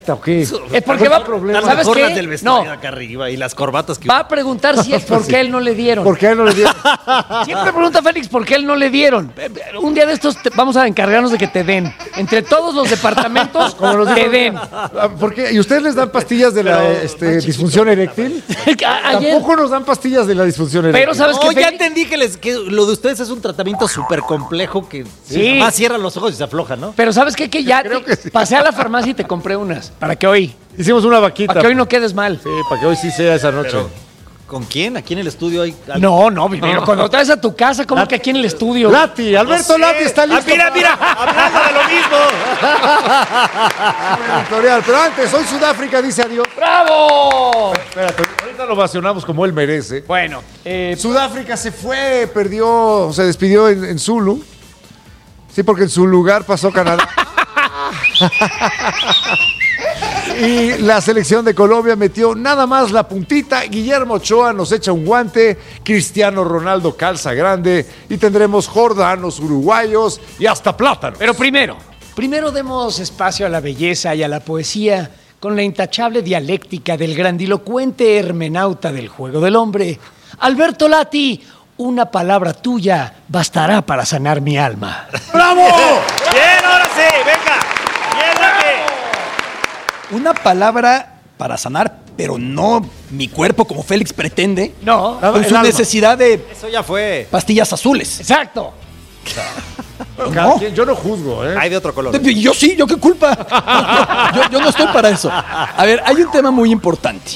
¿Qué? Es porque va, ¿sabes qué? Del vestuario acá arriba y las corbatas que... Va a preguntar si es por qué él no le dieron. ¿Por qué a él no le dieron? Siempre pregunta Félix por qué él no le dieron. Un día de estos vamos a encargarnos de que te den. Entre todos los departamentos, te den. ¿Por qué? ¿Y ustedes les dan pastillas de la disfunción eréctil? Ayer, Tampoco nos dan pastillas de la disfunción eréctil. pero ¿sabes No, qué, ya Félix? entendí que lo de ustedes es un tratamiento súper complejo que Sí. más cierran los ojos y se aflojan, ¿no? Pero ¿sabes qué? Que ya Creo que sí. pasé a la farmacia y te compré unas. Para que hoy Hicimos una vaquita. no quedes mal. Sí, para que hoy sí sea esa noche. Pero, ¿con quién? ¿Aquí en el estudio hay algo? No, pero cuando traes a tu casa, ¿cómo que aquí en el estudio? Lati, Alberto Lati está listo. Mira, hablando de lo mismo. Editorial. Pero antes, hoy Sudáfrica dice adiós. ¡Bravo! Espérate, ahorita lo ovacionamos como él merece. Bueno, Sudáfrica se fue, se despidió en Zulu. Sí, porque en su lugar pasó Canadá. Y la selección de Colombia metió nada más la puntita. Guillermo Ochoa nos echa un guante. Cristiano Ronaldo calza grande. Y tendremos jordanos, uruguayos y hasta plátano. pero primero demos espacio a la belleza y a la poesía con la intachable dialéctica del grandilocuente hermenauta del juego del hombre. Alberto Lati, una palabra tuya bastará para sanar mi alma. ¡Bravo! Bien, ahora sí, venga. Bien, Lati. Una palabra para sanar, pero no mi cuerpo como Félix pretende. No, Con el su alma. necesidad de Eso ya fue. pastillas azules. exacto. Cada quien, yo no juzgo, ¿eh? Hay de otro color. Yo sí, ¿yo qué culpa? yo no estoy para eso. A ver, hay un tema muy importante,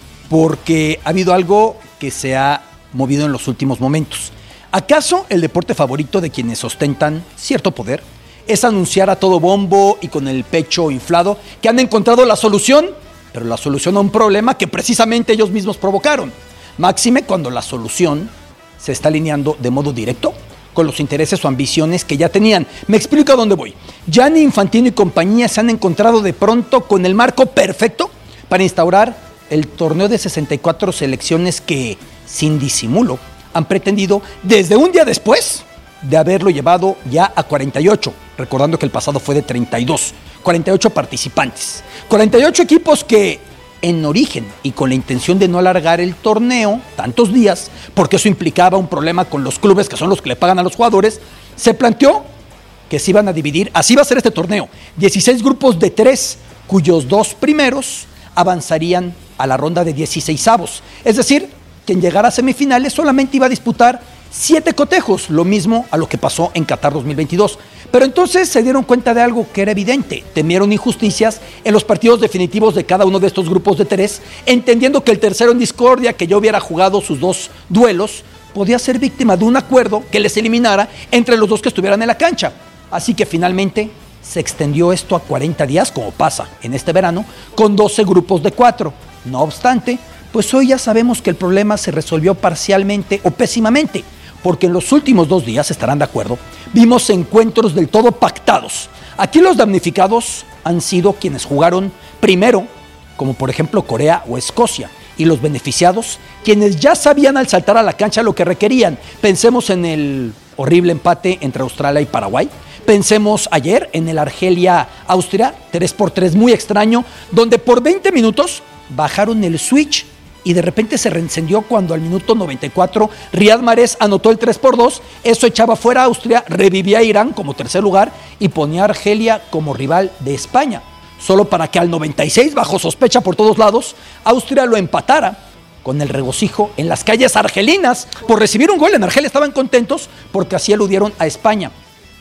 porque ha habido algo que se ha movido en los últimos momentos. ¿Acaso el deporte favorito de quienes ostentan cierto poder es anunciar a todo bombo y con el pecho inflado que han encontrado la solución, pero la solución a un problema que precisamente ellos mismos provocaron? Máxime cuando la solución se está alineando de modo directo con los intereses o ambiciones que ya tenían. Me explico a dónde voy. Gianni Infantino y compañía se han encontrado de pronto con el marco perfecto para instaurar el torneo de 64 selecciones que, sin disimulo, han pretendido desde un día después de haberlo llevado ya a 48, recordando que el pasado fue de 32, 48 participantes, 48 equipos que en origen y con la intención de no alargar el torneo tantos días, porque eso implicaba un problema con los clubes que son los que le pagan a los jugadores, se planteó que se iban a dividir, así va a ser este torneo, 16 grupos de 3, cuyos 2 primeros avanzarían a la ronda de 16avos, es decir, quien llegara a semifinales solamente iba a disputar 7 cotejos, lo mismo a lo que pasó en Qatar 2022. Pero entonces se dieron cuenta de algo que era evidente, temieron injusticias en los partidos definitivos de cada uno de estos grupos de 3, entendiendo que el tercero en discordia, que ya hubiera jugado sus 2 duelos, podía ser víctima de un acuerdo que les eliminara entre los 2 que estuvieran en la cancha. Así que finalmente se extendió esto a 40 días, como pasa en este verano, con 12 grupos de 4. No obstante, pues hoy ya sabemos que el problema se resolvió parcialmente o pésimamente, porque en los últimos 2 días, estarán de acuerdo, vimos encuentros del todo pactados. Aquí los damnificados han sido quienes jugaron primero, como por ejemplo Corea o Escocia, y los beneficiados, quienes ya sabían al saltar a la cancha lo que requerían. Pensemos en el horrible empate entre Australia y Paraguay. Pensemos ayer en el Argelia-Austria, 3-3 muy extraño, donde por 20 minutos bajaron el switch y de repente se reencendió cuando al minuto 94 Riyad Mahrez anotó el 3-2, eso echaba fuera a Austria, revivía a Irán como tercer lugar y ponía a Argelia como rival de España, solo para que al 96, bajo sospecha por todos lados, Austria lo empatara con el regocijo en las calles argelinas por recibir un gol. En Argelia estaban contentos porque así eludieron a España.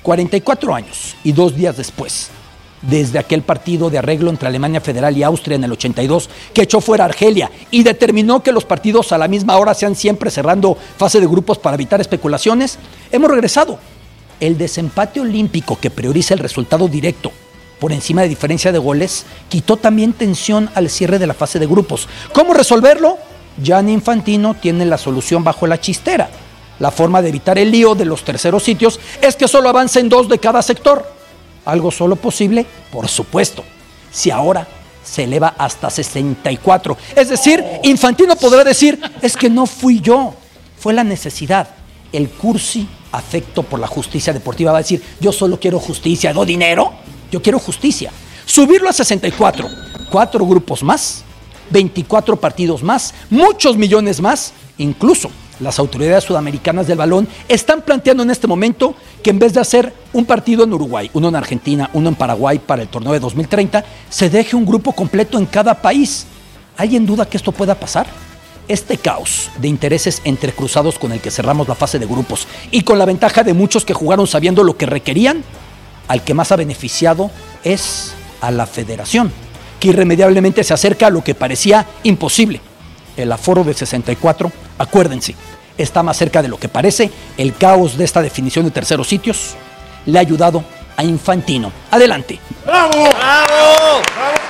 44 años y 2 días después, desde aquel partido de arreglo entre Alemania Federal y Austria en el 82, que echó fuera a Argelia y determinó que los partidos a la misma hora sean siempre cerrando fase de grupos para evitar especulaciones, hemos regresado. El desempate olímpico que prioriza el resultado directo por encima de diferencia de goles quitó también tensión al cierre de la fase de grupos. ¿Cómo resolverlo? Gianni Infantino tiene la solución bajo la chistera. La forma de evitar el lío de los terceros sitios es que solo avancen 2 de cada sector. Algo solo posible, por supuesto, si ahora se eleva hasta 64. Es decir, Infantino podrá decir, es que no fui yo, fue la necesidad. El cursi afecto por la justicia deportiva va a decir, yo solo quiero justicia, no dinero, yo quiero justicia. Subirlo a 64 24 grupos más, 24 partidos más, muchos millones más, incluso las autoridades sudamericanas del balón están planteando en este momento que en vez de hacer un partido en Uruguay, uno en Argentina, uno en Paraguay para el torneo de 2030, se deje un grupo completo en cada país. ¿Hay en duda que esto pueda pasar? Este caos de intereses entrecruzados con el que cerramos la fase de grupos y con la ventaja de muchos que jugaron sabiendo lo que requerían, al que más ha beneficiado es a la federación, que irremediablemente se acerca a lo que parecía imposible. El aforo de 64, acuérdense, está más cerca de lo que parece. El caos de esta definición de terceros sitios le ha ayudado a Infantino. Adelante. ¡Bravo! ¡Bravo! ¡Bravo,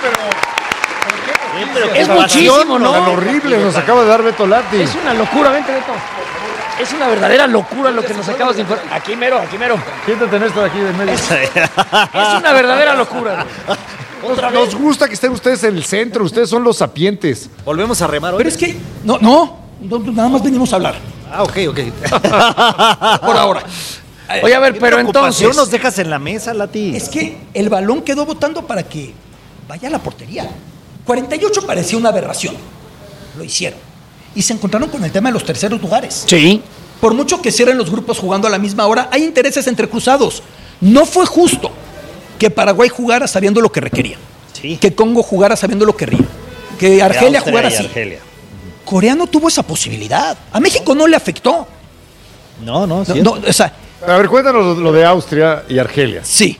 pero Es muchísimo, ¿no? tan horrible nos acaba de dar Beto Lati! Es una locura, vente, Beto. Es una verdadera locura lo que nos acabas de informar. Aquí mero. Siéntate en esto de aquí de medio. Es una verdadera locura. Nos gusta que estén ustedes en el centro, ustedes son los sapientes. Volvemos a remar hoy. Pero es que, no, nada más venimos a hablar. Ah, ok. Por ahora. Oye, a ver, ¿Qué pero preocupación entonces... nos dejas en la mesa, Lati? Es que el balón quedó votando para que vaya a la portería. 48 parecía una aberración. Lo hicieron. Y se encontraron con el tema de los terceros lugares. Sí. Por mucho que cierren los grupos jugando a la misma hora, hay intereses entrecruzados. No fue justo que Paraguay jugara sabiendo lo que requería. Sí. Que Congo jugara sabiendo lo que quería. Que Argelia Austria jugara y así. Argelia. Corea no tuvo esa posibilidad. A México no le afectó. No, No, cierto. o sea, A ver, cuéntanos lo de Austria y Argelia. sí.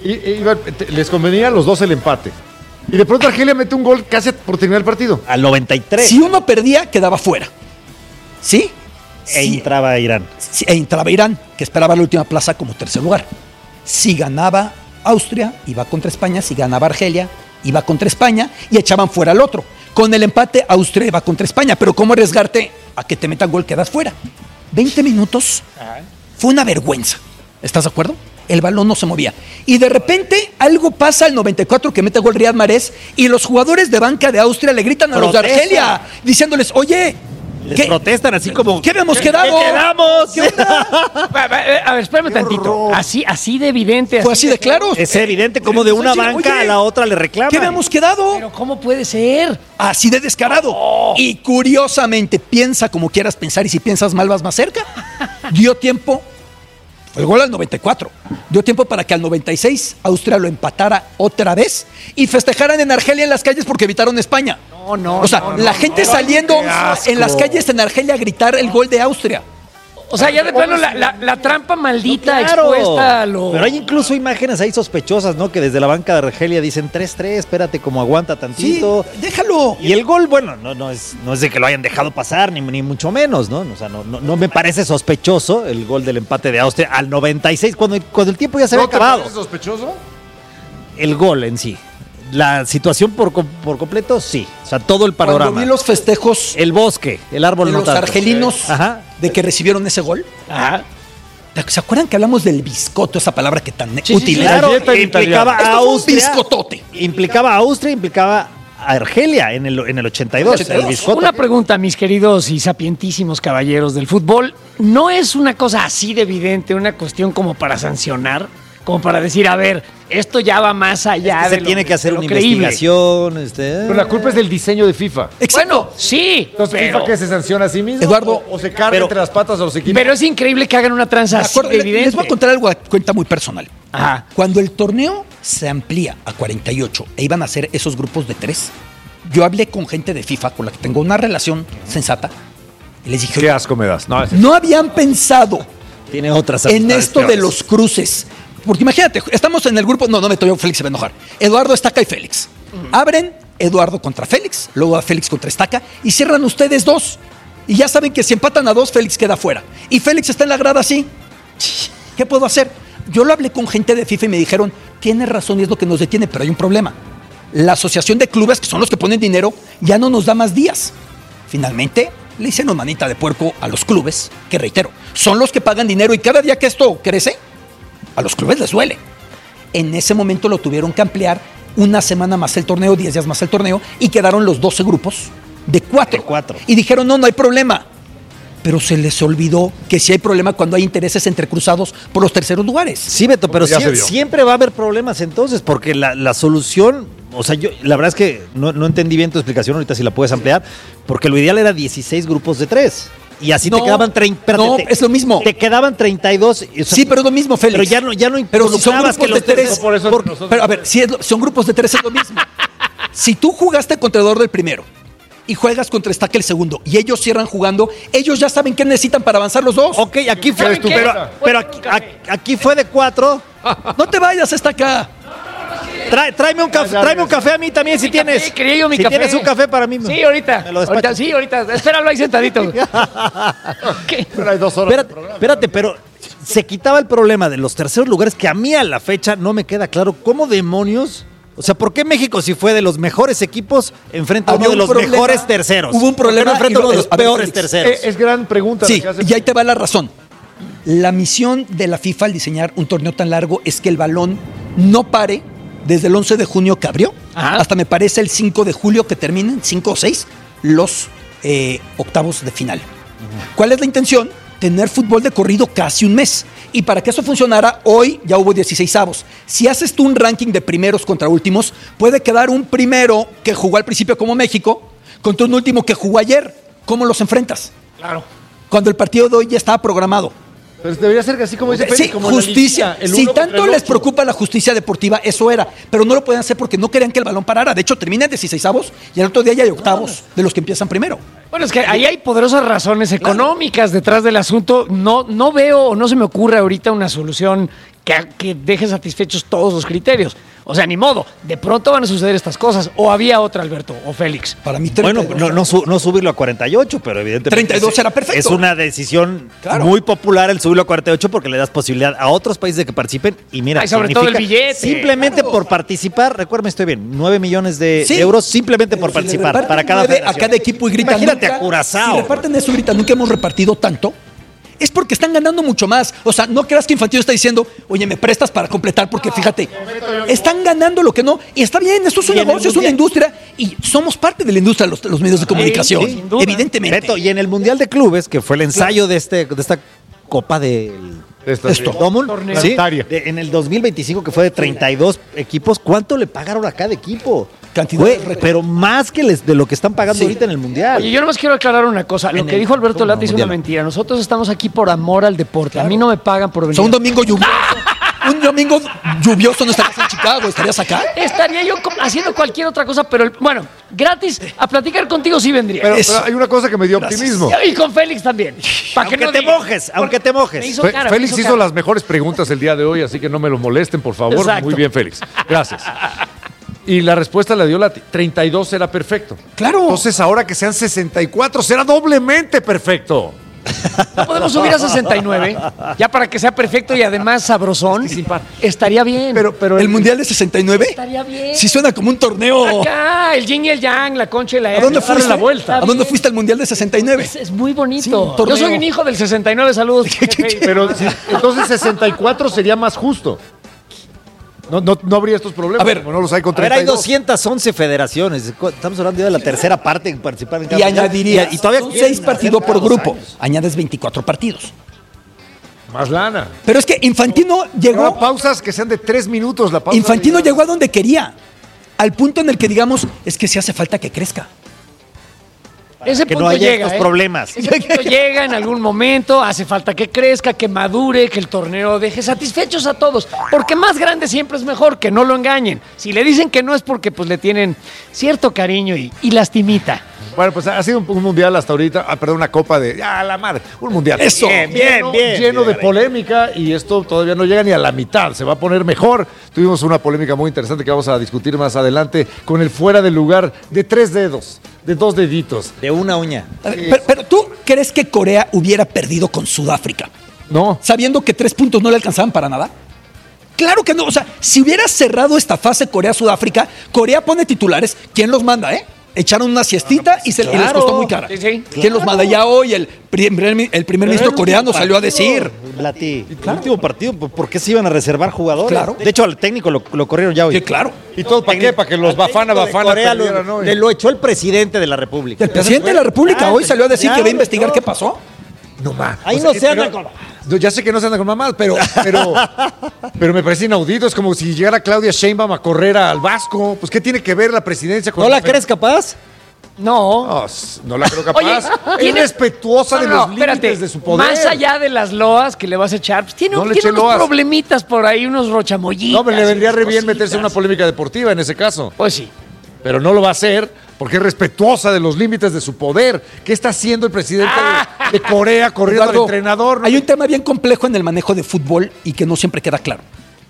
Les convenía a los dos el empate. Y de pronto Argelia mete un gol casi por terminar el partido. Al 93. Si uno perdía, quedaba fuera. ¿Sí? E entraba Irán. Sí, e entraba Irán, que esperaba la última plaza como tercer lugar. Si ganaba Austria, iba contra España. Si ganaba Argelia, iba contra España. Y echaban fuera al otro. Con el empate, Austria iba contra España. Pero ¿cómo arriesgarte a que te metan gol, quedas fuera? 20 minutos. Fue una vergüenza. ¿Estás de acuerdo? El balón no se movía. Y de repente algo pasa al 94 que mete gol Riyad Mahrez y los jugadores de banca de Austria le gritan a los de Protesta. Argelia diciéndoles, oye, Les protestan así como... ¿qué habíamos quedado? ¿Qué quedamos? ¿Qué onda? A ver, espérame tantito. Así de evidente. Fue así de claro. Es evidente como de una Oye, banca a la otra le reclaman. ¿Qué habíamos quedado? Pero ¿cómo puede ser? Así de descarado. Y curiosamente, piensa como quieras pensar y si piensas mal vas más cerca. Dio tiempo. Fue el gol al 94. Dio tiempo para que al 96 Austria lo empatara otra vez y festejaran en Argelia en las calles porque evitaron España. No. O sea, la gente saliendo en las calles en Argelia a gritar el gol de Austria. O sea, ya de plano la trampa maldita Claro. expuesta a lo... Pero hay incluso imágenes ahí sospechosas, ¿no? Que desde la banca de Argelia dicen 3-3, espérate, como aguanta Sí, tantito. déjalo. Y el gol, bueno, no es de que lo hayan dejado pasar, ni mucho menos, ¿no? O sea, no me parece sospechoso el gol del empate de Austria al 96, cuando el tiempo ya se había ¿No te acabado. parece sospechoso? El gol en sí. La situación por completo, sí. O sea, todo el Cuando panorama. vi los festejos El bosque, el árbol de no los tanto. argelinos Ajá. de que recibieron ese gol. Ajá. ¿Se acuerdan que hablamos del biscotto, esa palabra que tan sí, útil sí, es? Claro, galleta en implicaba italiano. a Esto fue un Austria. biscotote. Implicaba a Austria, implicaba a Argelia en el 82. El biscotto. Una pregunta, mis queridos y sapientísimos caballeros del fútbol. ¿No es una cosa así de evidente, una cuestión como para sancionar? Como para decir, a ver, esto ya va más allá se de lo, tiene que hacer de lo una creíble. investigación. Pero la culpa es del diseño de FIFA. Exacto. Bueno, sí, Entonces, pero, ¿FIFA que se sanciona a sí mismo? Eduardo, ¿O se carga pero- entre las patas a los equipos? pero es increíble que hagan una tranza Me así acuerdo, de evidente. les voy a contar algo a cuenta muy personal. Ajá. Cuando el torneo se amplía a 48 e iban a hacer esos grupos de 3, yo hablé con gente de FIFA con la que tengo una relación sensata y les dije, Qué asco me das. no habían pensado Tiene otras en amistades esto de peores. los cruces. Porque imagínate, estamos en el grupo, no me estoy, Félix se va a enojar. Eduardo, Estaca y Félix. Abren Eduardo contra Félix, luego a Félix contra Estaca y cierran ustedes dos. Y ya saben que si empatan a 2, Félix queda fuera. Y Félix está en la grada así. ¿Qué puedo hacer? Yo lo hablé con gente de FIFA y me dijeron, tienes razón y es lo que nos detiene, pero hay un problema. La asociación de clubes, que son los que ponen dinero, ya no nos da más días. Finalmente, le hicieron manita de puerco a los clubes, que reitero, son los que pagan dinero y cada día que esto crece, a los clubes les duele. En ese momento lo tuvieron que ampliar una semana más el torneo, 10 días más el torneo, y quedaron los 12 grupos de 4. De 4. Y dijeron, no hay problema. Pero se les olvidó que sí hay problema cuando hay intereses entrecruzados por los terceros lugares. Sí, Beto, pero Ya se vio. siempre va a haber problemas entonces, porque la solución, o sea, yo la verdad es que no entendí bien tu explicación, ahorita si la puedes ampliar, porque lo ideal era 16 grupos de 3. Y así No, te quedaban 30. no, es lo mismo. Te quedaban 32. O sea, Sí, pero es lo mismo, Félix. Pero ya no Pero si son involucrabas grupos de tres. No, por eso nosotros- Pero a ver, si son grupos de 3 es lo mismo. Si tú jugaste contra el del primero y juegas contra Estaca el segundo y ellos cierran jugando, ellos ya saben qué necesitan para avanzar los dos. Ok, aquí fue. ¿Sabes tú? Pero aquí fue de 4. No te vayas, Estaca. Tráeme un café a mí también si tienes. Quería yo mi si café. tienes un café para mí. Sí, ahorita. Me lo despacho. Ahorita. Espéralo ahí sentadito. ¿Qué? Pero hay 2 horas. Espérate, pero se quitaba el problema de los terceros lugares que a mí a la fecha no me queda claro cómo demonios. O sea, ¿por qué México, si fue de los mejores equipos, enfrenta a uno Había de un los problema, mejores terceros? hubo un ¿Por qué problema no enfrenta a uno de los a ver, peores Félix, terceros? Es gran pregunta. Sí, la que hace- y ahí te va la razón. La misión de la FIFA al diseñar un torneo tan largo es que el balón no pare desde el 11 de junio que abrió Ajá. hasta me parece el 5 de julio que terminen, 5 o 6, los octavos de final. ¿Cuál es la intención? Tener fútbol de corrido casi un mes. Y para que eso funcionara, hoy ya hubo 16avos. Si haces tú un ranking de primeros contra últimos, puede quedar un primero que jugó al principio como México contra un último que jugó ayer. ¿Cómo los enfrentas? Claro. Cuando el partido de hoy ya estaba programado. Pero debería ser así como dice Sí, Félix, como en la justicia. liguilla, el Si 1 contra tanto el les 8. preocupa la justicia deportiva, eso era. Pero no lo pueden hacer porque no querían que el balón parara. De hecho, termina en 16avos y el otro día ya hay octavos de los que empiezan primero. Bueno, es que ahí hay poderosas razones económicas detrás del asunto. No veo o no se me ocurre ahorita una solución que deje satisfechos todos los criterios. O sea, ni modo. De pronto van a suceder estas cosas. O había otra, Alberto, o Félix. Para mí, Bueno, 32. no subirlo a 48, pero evidentemente 32 era perfecto. Es una decisión Claro. muy popular el subirlo a 48 porque le das posibilidad a otros países de que participen y mira, Ay, sobre todo el significa billete. simplemente Claro. por participar, recuérdame, estoy bien, 9 millones de Sí. euros simplemente por Pero si le participar reparten para cada 9 federación. a cada equipo y gritan. Imagínate nunca- a Curazao. Si reparten eso y gritan, nunca hemos repartido tanto. Es porque están ganando mucho más. O sea, no creas que Infantino está diciendo, oye, me prestas para completar, porque fíjate, están ganando lo que no. Y está bien, esto es un Y en el negocio, es una Mundial- industria. Y somos parte de la industria, los medios de comunicación. sin duda. Evidentemente. Beto, y en el Mundial de Clubes, que fue el ensayo de esta Copa del Esto. Domul, Torneo. ¿sí? Planetaria. En el 2025, que fue de 32 equipos, ¿cuánto le pagaron a cada equipo? Cantidad Fue, de récord. pero más que de lo que están pagando Sí. ahorita en el Mundial. Oye, yo nomás quiero aclarar una cosa. Lo En que el dijo Alberto fútbol Lati es una mundial. mentira. Nosotros estamos aquí por amor al deporte. A mí no me pagan por O venir. sea, un domingo lluvioso. Un domingo lluvioso no estarías en Chicago, estarías acá. Estaría yo haciendo cualquier otra cosa, pero bueno, gratis, a platicar contigo sí vendría. Pero, Eso. pero hay una cosa que me dio Gracias. optimismo. Y con Félix también. Pa' que Aunque no te diga. mojes, aunque te mojes. Me hizo Fe- cara, me Félix hizo cara. las mejores preguntas el día de hoy, así que no me lo molesten, por favor. Exacto. Muy bien, Félix. Gracias. Y la respuesta la dio Lati. 32 era perfecto. Claro. Entonces, ahora que sean 64, será doblemente perfecto. ¿No podemos subir a 69? Ya para que sea perfecto y además sabrosón. Estaría bien. Pero ¿El Mundial de 69? Estaría bien. Sí suena como un torneo. Acá, el yin y el yang, la concha y la ¿A dónde darle fuiste? la vuelta. ¿A dónde fuiste al Mundial de 69? Es muy bonito. Sí, un torneo. Yo soy un hijo del 69, saludos. jefe. Pero entonces 64 sería más justo. No habría estos problemas. A ver, como no los hay con A ver, hay 32. 211 federaciones. Estamos hablando ya de la tercera parte en participar en cada Y mundial. añadiría, Y todavía son quieren 6 partidos hacer por cada grupo. 2 años. Añades 24 partidos. Más lana. Pero es que Infantino Ahora, llegó, pausas que sean de 3 minutos la pausa. Infantino llegó a donde quería. Al punto en el que digamos, es que sí hace falta que crezca. Ese Que punto no haya llega. estos problemas. Ese punto llega en algún momento, hace falta que crezca, que madure, que el torneo deje satisfechos a todos. Porque más grande siempre es mejor, que no lo engañen. Si le dicen que no es porque pues le tienen cierto cariño y lastimita. Bueno, pues ha sido un mundial hasta ahorita. Perdón, una copa de. ¡Ah, la madre! Un mundial. Eso. Lleno de polémica y esto todavía no llega ni a la mitad. Se va a poner mejor. Tuvimos una polémica muy interesante que vamos a discutir más adelante con el fuera del lugar de 3 dedos, de 2 deditos. De una uña. A ver, pero ¿tú crees que Corea hubiera perdido con Sudáfrica? No. Sabiendo que 3 puntos no le alcanzaban para nada. Claro que no. O sea, si hubiera cerrado esta fase Corea-Sudáfrica, Corea pone titulares. ¿Quién los manda, Echaron una siestita y y les costó muy cara. Sí, sí. ¿Quién los manda? Ya hoy el primer ministro coreano salió a decir. Lati, el último partido, ¿por qué se iban a reservar jugadores? Claro. De hecho, al técnico lo corrieron ya hoy. Sí, claro. ¿Y todo para qué? Para que los Al Bafana técnico de Corea perdieran, ¿no? lo echó el presidente de la República. El presidente de la República Ah, hoy salió a decir ya que va a lo investigar echó. qué pasó. No más. Ahí no se anda con... No, ya sé que no se anda con mamás, pero me parece inaudito. Es como si llegara Claudia Sheinbaum a correr al Vasco. Pues, ¿qué tiene que ver la presidencia con ¿No la crees capaz? No. No la creo capaz. Oye, es tiene- respetuosa de los límites espérate, de su poder. Más allá de las loas que le vas a echar, pues tiene, No le tiene eché unos loas. problemitas por ahí, unos rochamollitas. No, pero le vendría re bien cositas. meterse en una polémica deportiva en ese caso. Pues sí. Pero no lo va a hacer porque es respetuosa de los límites de su poder. ¿Qué está haciendo el presidente de Corea corriendo Eduardo, al entrenador? Hay un tema bien complejo en el manejo de fútbol y que no siempre queda claro.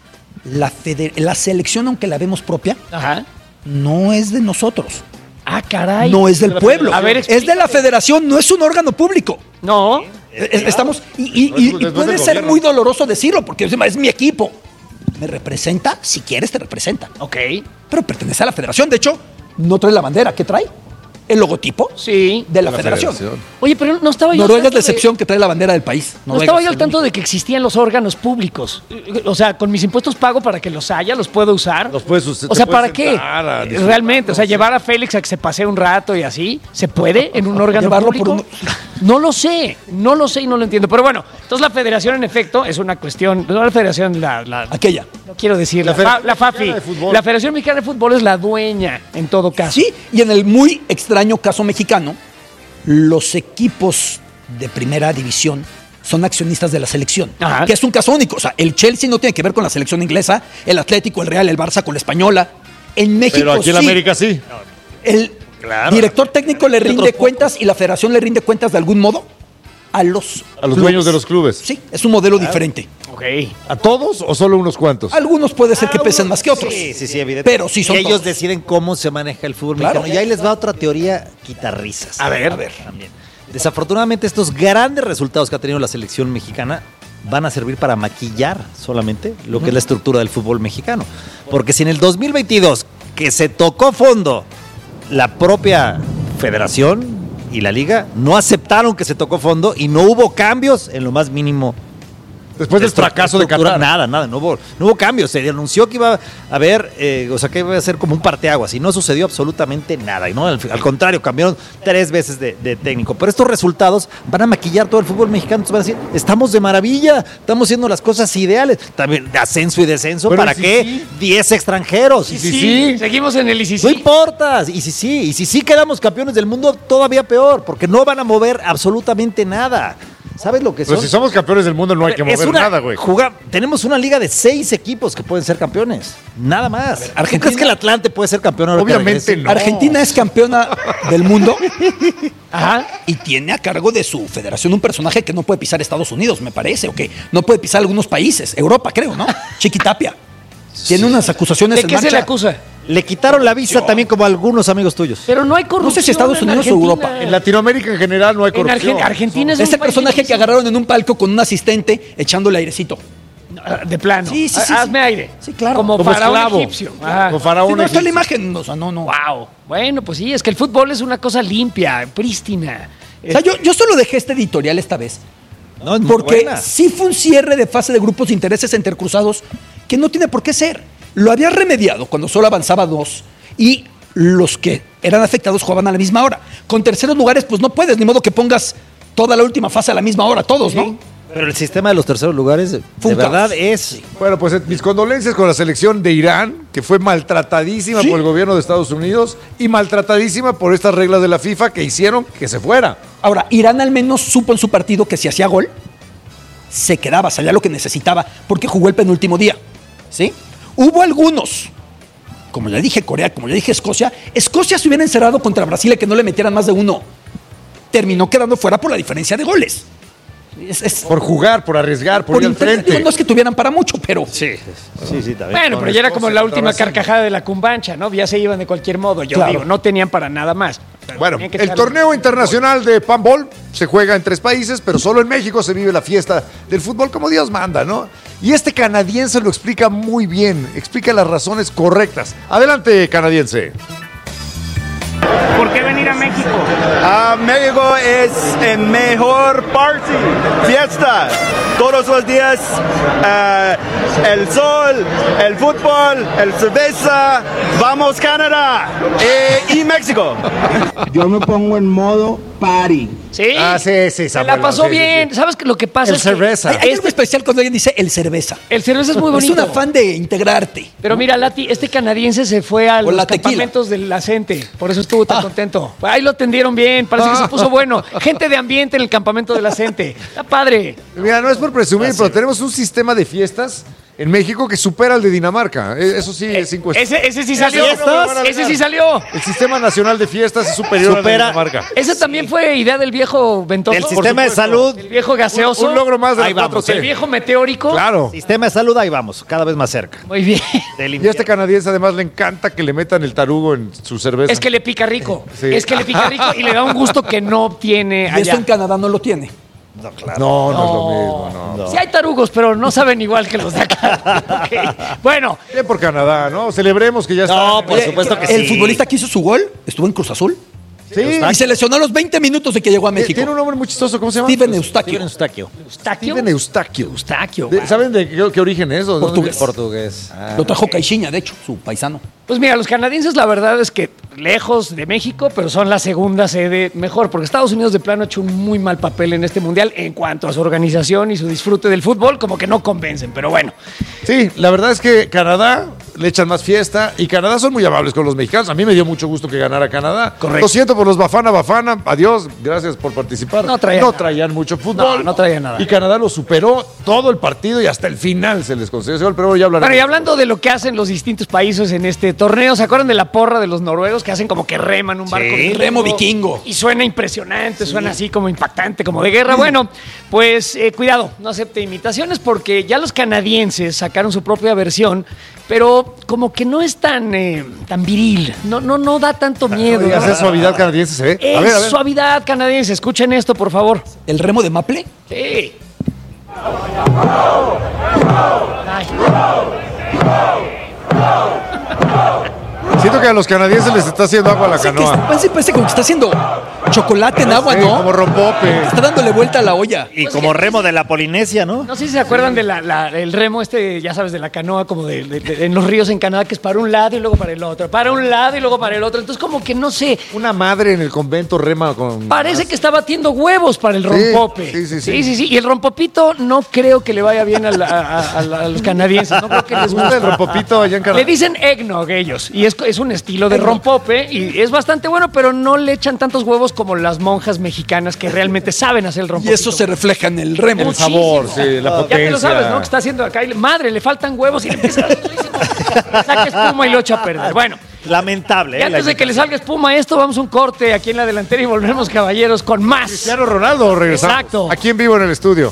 La selección, aunque la vemos propia, Ajá. no es de nosotros. Ah, caray. No es del pueblo. A ver, es de la explícate. federación, no es un órgano público. No. Estamos y No es del puede ser gobierno. muy doloroso decirlo porque es mi equipo. ¿Me representa? Si quieres, te representa. Ok. Pero pertenece a la federación. De hecho, no trae la bandera. ¿Qué trae? El logotipo Sí. de la federación. Oye, pero no estaba yo. al Noruega es tanto la excepción que trae la bandera del país. No Noruega estaba es yo al el tanto único. de que existían los órganos públicos. O sea, con mis impuestos pago para que los haya, los puedo usar. Los puedes usar, O te sea, puedes ¿para qué? sentar a disfrutar, Realmente, o sea, no sé. llevar a Félix a que se pasee un rato y así, ¿se puede en un órgano Llevarlo por público? No lo sé y no lo entiendo. Pero bueno, entonces la federación en efecto es una cuestión, no la federación, Aquella. no quiero decir, La la FAFI. Mexicana de Fútbol. La Federación Mexicana de Fútbol es la dueña en todo caso. Sí, y en el muy extraño caso mexicano, los equipos de primera división son accionistas de la selección, Ajá. que es un caso único. O sea, el Chelsea no tiene que ver con la selección inglesa, el Atlético, el Real, el Barça con la española. En México Pero aquí en sí. América sí. El director técnico le rinde otros cuentas y la federación le rinde cuentas de algún modo a los clubes. dueños de los clubes. Sí, es un modelo diferente. Ok. ¿A todos o solo unos cuantos? Algunos puede ser que pesen más que otros. Sí, evidente. Pero sí son que ellos todos. deciden cómo se maneja el fútbol Claro. mexicano. Y ahí les va otra teoría quitarrisas. A ver. También. Desafortunadamente, estos grandes resultados que ha tenido la selección mexicana van a servir para maquillar solamente lo que es la estructura del fútbol mexicano. Porque si en el 2022, que se tocó fondo la propia federación y la liga, no aceptaron que se tocó fondo y no hubo cambios en lo más mínimo. Después del fracaso de Estructura, Qatar. Nada, no hubo cambios. Se anunció que iba a haber, que iba a ser como un parteaguas y no sucedió absolutamente nada. Y no, al contrario, cambiaron 3 veces de técnico. Pero estos resultados van a maquillar todo el fútbol mexicano. Entonces van a decir, estamos de maravilla, estamos haciendo las cosas ideales. También de ascenso y descenso, Pero ¿para ¿y si qué? sí? 10 extranjeros. sí. Seguimos en el No ICC. importa, y si sí quedamos campeones del mundo, todavía peor, porque no van a mover absolutamente nada. ¿Sabes lo que Pero son? si somos campeones del mundo no hay que Es mover una- nada, güey. Tenemos una liga de 6 equipos que pueden ser campeones. Nada más. ¿Tú Argentina- crees que el Atlante puede ser campeón ahora que Obviamente regrese? no. Argentina es campeona del mundo Ajá. y tiene a cargo de su federación un personaje que no puede pisar Estados Unidos, me parece, o que no puede pisar algunos países, Europa creo, ¿no? Chiquitapia. Tiene unas acusaciones ¿De en qué se marcha. le acusa? Le quitaron la visa también como a algunos amigos tuyos. Pero no hay corrupción. No sé si Estados en Unidos o Argentina. Europa. En Latinoamérica en general no hay En corrupción. Argentina es Ese un país personaje que difícil. agarraron en un palco con un asistente echándole airecito. De plano. Sí, sí, sí, Hazme sí. aire. Sí, claro. Como, Como faraón esclavo. egipcio. Ajá. Como faraón Sí, no está la egipcio. imagen, o sea, no. Wow. Bueno, pues sí, es que el fútbol es una cosa limpia, prístina. O sea, yo solo dejé este editorial esta vez. No, es muy Porque buena. sí fue un cierre de fase de grupos de intereses intercruzados que no tiene por qué ser. Lo había remediado cuando solo avanzaba 2 y los que eran afectados jugaban a la misma hora. Con terceros lugares, pues no puedes, ni modo que pongas toda la última fase a la misma hora, todos, ¿no? Pero el sistema de los terceros lugares, de Fue un verdad, caos. es... Bueno, pues mis condolencias con la selección de Irán, que fue maltratadísima Sí. por el gobierno de Estados Unidos y maltratadísima por estas reglas de la FIFA que hicieron que se fuera. Ahora, Irán al menos supo en su partido que si hacía gol, se quedaba, salía lo que necesitaba, porque jugó el penúltimo día. ¿Sí? Hubo algunos, como ya dije Corea, como ya dije Escocia. Escocia se hubiera encerrado contra Brasil y que no le metieran más de 1. Terminó quedando fuera por la diferencia de goles. Por jugar, por arriesgar, por ir al interés. frente. Digo, no es que tuvieran para mucho, pero Sí, también. Bueno, pero ya era como la Escocia última contra Brasil. carcajada de la cumbancha, ¿no? Ya se iban de cualquier modo. Yo Claro. digo, no tenían para nada más. Pero Bueno, tenían que el echarle- torneo internacional de Panball se juega en 3 países, pero solo en México se vive la fiesta del fútbol como Dios manda, ¿no? Y este canadiense lo explica muy bien, explica las razones correctas. Adelante, canadiense. ¿Por qué venir a México? México es el mejor party, fiesta, todos los días, el sol, el fútbol, el cerveza, vamos Canadá y México. Yo me pongo en modo party. Sí. Sí, Se Samuel, la pasó sí, sí, bien. sí. ¿Sabes qué? Lo que pasa El es que cerveza. Hay algo especial cuando alguien dice el cerveza. el cerveza es muy bonito. Es un afán de integrarte. Pero mira, Lati, este canadiense se fue a O los la tequila. campamentos de la CENTE. Por eso estuvo tan contento. Ahí lo atendieron bien. Parece que se puso bueno. Gente de ambiente en el campamento de la CENTE. Está padre. Mira, no es por presumir, pero tenemos un sistema de fiestas en México que supera al de Dinamarca. Eso sí, es encuesta. Ese sí salió. ¿Fiestas? Ese sí salió. El Sistema Nacional de Fiestas es superior al de Dinamarca. Ese también fue idea del viejo Ventoso. El sistema de salud. El viejo gaseoso. Un logro más de Ahí la vamos. 4T. El viejo meteórico. Claro. Sistema de salud, ahí vamos, cada vez más cerca. Muy bien. Del Y a infierno. este canadiense además le encanta que le metan el tarugo en su cerveza. Es que le pica rico. Sí. Es que le pica rico y le da un gusto que no obtiene Y allá. eso en Canadá no lo tiene. No, claro. No es lo mismo, no. Sí hay tarugos, pero no saben igual que los de acá. Ok. Bueno, Bien por Canadá, ¿no? Celebremos que ya está. No, por supuesto que sí. El futbolista que hizo su gol estuvo en Cruz Azul. Sí. Y se lesionó a los 20 minutos de que llegó a México. Tiene un nombre muy chistoso, ¿cómo se llama? Steven Eustaquio. Steven Eustaquio. Eustaquio. Steven Eustaquio. Eustaquio. ¿Saben de qué origen es? ¿O de dónde Portugués. es? Portugués. Lo trajo Caixinha, de hecho, su paisano. Pues mira, los canadienses la verdad es que lejos de México, pero son la segunda sede mejor, porque Estados Unidos de plano ha hecho un muy mal papel en este mundial en cuanto a su organización y su disfrute del fútbol, como que no convencen, pero bueno. Sí, la verdad es que Canadá le echan más fiesta y Canadá son muy amables con los mexicanos. A mí me dio mucho gusto que ganara Canadá. Correcto. Lo siento por los Bafana. Adiós, gracias por participar. No traían nada. traían mucho fútbol. No traían nada. Y Canadá lo superó todo el partido y hasta el final se les concedió ese gol, pero ya hablaremos. Bueno, y hablando de lo que hacen los distintos países en este torneo, ¿se acuerdan de la porra de los noruegos que hacen como que reman un barco? Sí, remo vikingo. Y suena impresionante, suena así como impactante, como de guerra. Bueno, pues cuidado, no acepte imitaciones porque ya los canadienses sacaron su propia versión, pero como que no es tan viril, no da tanto miedo. Oiga, esa suavidad canadiense se ve. Es A ver. suavidad canadiense, escuchen esto, por favor. ¿El remo de Maple? Sí. Ay. Siento que a los canadienses les está haciendo agua a la canoa. Parece como que está haciendo chocolate en agua, Sí, ¿no? como rompope. Está dándole vuelta a la olla. Y como remo de la Polinesia, ¿no? No sé si se acuerdan del remo ya sabes, de la canoa como en los ríos en Canadá, que es para un lado y luego para el otro, para un lado y luego para el otro. Entonces como que no sé, Una madre en el convento rema con... parece que está batiendo huevos para el rompope. sí. Y el rompopito no creo que le vaya bien a los canadienses. No creo que les ¿Les gusta el rompopito allá en Canadá? Le dicen eggnog ellos, y es un estilo de rompope, y es bastante bueno, pero no le echan tantos huevos como las monjas mexicanas que realmente saben hacer el Y rompopito. eso se refleja en el remo. El sabor, sí, la potencia. Ya te lo sabes, ¿no? Que está haciendo acá. Madre, le faltan huevos y le empieza a saca espuma y lo echa a perder. Bueno, Lamentable, y antes de que le salga espuma a esto, vamos a un corte aquí en la delantera y volvemos, caballeros, con más. Cristiano Ronaldo, regresamos. Exacto. Aquí en vivo en el estudio.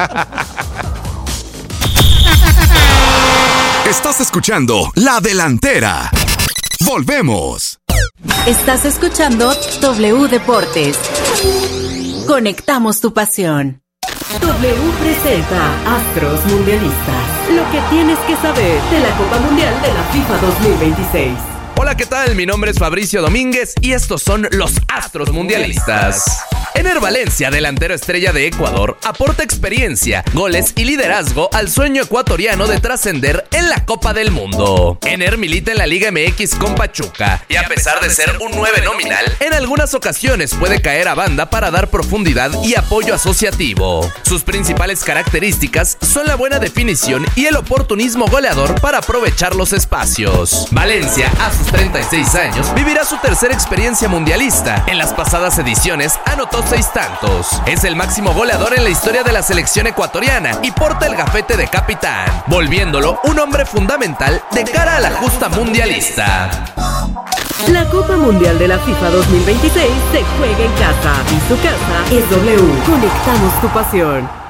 Estás escuchando La Delantera. Volvemos. Estás escuchando W Deportes. Conectamos tu pasión. W presenta Astros Mundialistas. Lo que tienes que saber de la Copa Mundial de la FIFA 2026. Hola, ¿qué tal? Mi nombre es Fabricio Domínguez y estos son los Astros Mundialistas. Ener Valencia, delantero estrella de Ecuador, aporta experiencia, goles y liderazgo al sueño ecuatoriano de trascender en la Copa del Mundo. Ener milita en la Liga MX con Pachuca y a pesar de ser un 9 nominal, en algunas ocasiones puede caer a banda para dar profundidad y apoyo asociativo. Sus principales características son la buena definición y el oportunismo goleador para aprovechar los espacios. Valencia, a sus 36 años, vivirá su tercera experiencia mundialista. En las pasadas ediciones anotó 6 tantos. Es el máximo goleador en la historia de la selección ecuatoriana y porta el gafete de capitán, volviéndolo un hombre fundamental de cara a la justa mundialista. La Copa Mundial de la FIFA 2026 se juega en casa y su casa es W. Conectamos tu pasión.